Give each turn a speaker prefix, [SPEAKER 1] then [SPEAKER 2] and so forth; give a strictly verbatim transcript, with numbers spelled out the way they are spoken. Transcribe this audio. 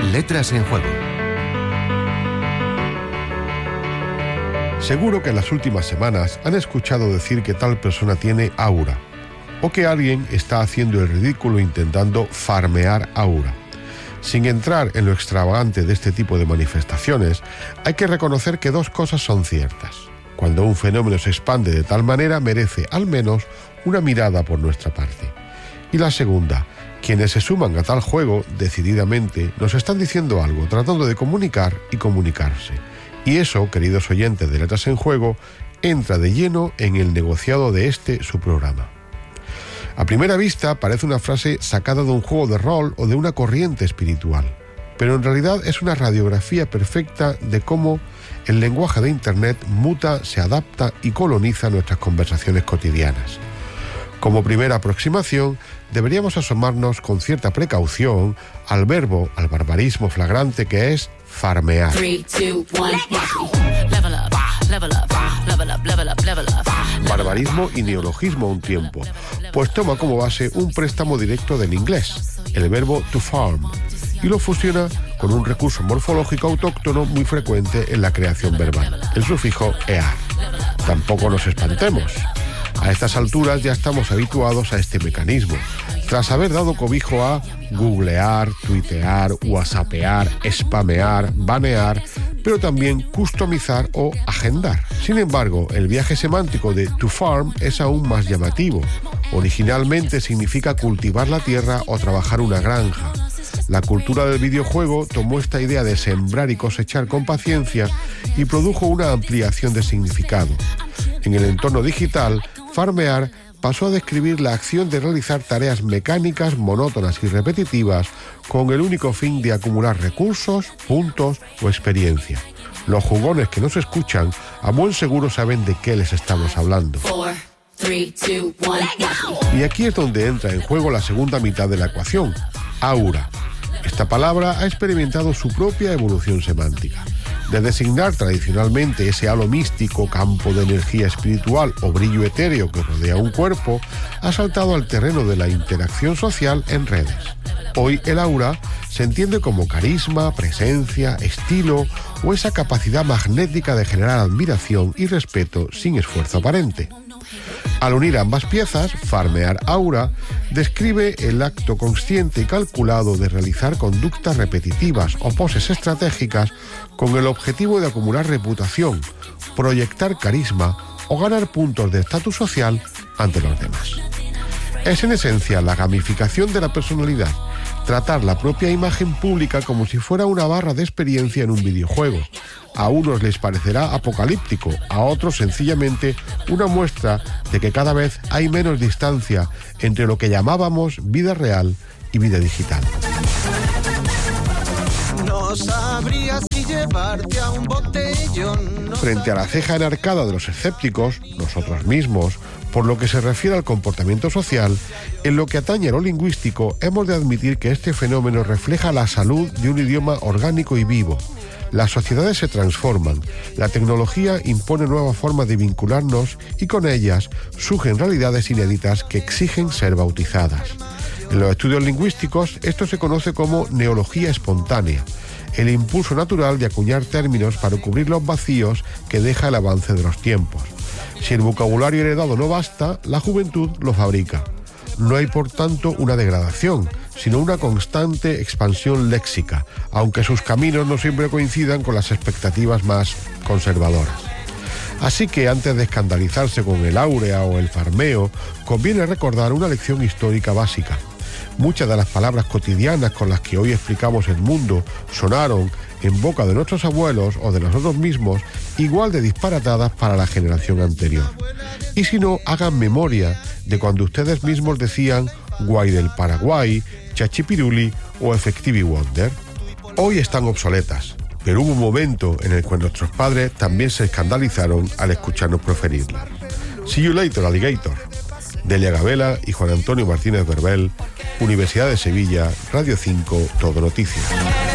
[SPEAKER 1] Letras en Juego.
[SPEAKER 2] Seguro que en las últimas semanas han escuchado decir que tal persona tiene aura, o que alguien está haciendo el ridículo intentando farmear aura. Sin entrar en lo extravagante de este tipo de manifestaciones, hay que reconocer que dos cosas son ciertas. Cuando un fenómeno se expande de tal manera, merece al menos una mirada por nuestra parte. Y la segunda, quienes se suman a tal juego decididamente nos están diciendo algo, tratando de comunicar y comunicarse. Y eso, queridos oyentes de Letras en Juego, entra de lleno en el negociado de este su programa. A primera vista parece una frase sacada de un juego de rol o de una corriente espiritual, pero en realidad es una radiografía perfecta de cómo el lenguaje de Internet muta, se adapta y coloniza nuestras conversaciones cotidianas. Como primera aproximación, deberíamos asomarnos con cierta precaución al verbo, al barbarismo flagrante que es farmear.
[SPEAKER 3] Three, two, one, level up, level up, level up, level up, level up.
[SPEAKER 2] Barbarismo y neologismo a un tiempo, pues toma como base un préstamo directo del inglés, el verbo to farm, y lo fusiona con un recurso morfológico autóctono muy frecuente en la creación verbal, el sufijo ear. Tampoco nos espantemos. A estas alturas ya estamos habituados a este mecanismo, tras haber dado cobijo a googlear, tuitear, whatsappear, spamear, banear, pero también customizar o agendar. Sin embargo, el viaje semántico de to farm es aún más llamativo. Originalmente significa cultivar la tierra o trabajar una granja. La cultura del videojuego tomó esta idea de sembrar y cosechar con paciencia y produjo una ampliación de significado. En el entorno digital, farmear pasó a describir la acción de realizar tareas mecánicas, monótonas y repetitivas con el único fin de acumular recursos, puntos o experiencia. Los jugones que nos escuchan a buen seguro saben de qué les estamos hablando.
[SPEAKER 3] Four, three, two, one,
[SPEAKER 2] Y aquí es donde entra en juego la segunda mitad de la ecuación, aura. Esta palabra ha experimentado su propia evolución semántica. De designar tradicionalmente ese halo místico, campo de energía espiritual o brillo etéreo que rodea un cuerpo, ha saltado al terreno de la interacción social en redes. Hoy el aura se entiende como carisma, presencia, estilo o esa capacidad magnética de generar admiración y respeto sin esfuerzo aparente. Al unir ambas piezas, farmear aura describe el acto consciente y calculado de realizar conductas repetitivas o poses estratégicas con el objetivo de acumular reputación, proyectar carisma o ganar puntos de estatus social ante los demás. Es en esencia la gamificación de la personalidad, tratar la propia imagen pública como si fuera una barra de experiencia en un videojuego. A unos les parecerá apocalíptico, a otros sencillamente una muestra de que cada vez hay menos distancia entre lo que llamábamos vida real y vida digital.
[SPEAKER 4] No sabría si llevarte a un botellón. No
[SPEAKER 2] Frente a la ceja enarcada de los escépticos, nosotros mismos, por lo que se refiere al comportamiento social, en lo que atañe a lo lingüístico, hemos de admitir que este fenómeno refleja la salud de un idioma orgánico y vivo. Las sociedades se transforman, la tecnología impone nuevas formas de vincularnos y con ellas surgen realidades inéditas que exigen ser bautizadas. En los estudios lingüísticos esto se conoce como neología espontánea, el impulso natural de acuñar términos para cubrir los vacíos que deja el avance de los tiempos. Si el vocabulario heredado no basta, la juventud lo fabrica. No hay, por tanto, una degradación, sino una constante expansión léxica, aunque sus caminos no siempre coincidan con las expectativas más conservadoras. Así que antes de escandalizarse con el áurea o el farmeo, conviene recordar una lección histórica básica. Muchas de las palabras cotidianas con las que hoy explicamos el mundo sonaron en boca de nuestros abuelos o de nosotros mismos igual de disparatadas para la generación anterior. Y si no, hagan memoria de cuando ustedes mismos decían guay del Paraguay, chachipiruli o effective wonder. Hoy están obsoletas, pero hubo un momento en el que nuestros padres también se escandalizaron al escucharnos proferirlas. See you later, alligator. Delia Gabela y Juan Antonio Martínez Berbel, Universidad de Sevilla, Radio cinco, Todo Noticias.